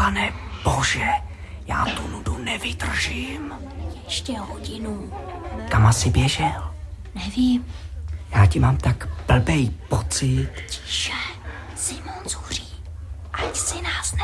Pane Bože, já tu nudu nevydržím. Ještě hodinu. Kam asi běžel? Nevím. Já ti mám tak blbej pocit. Tiše.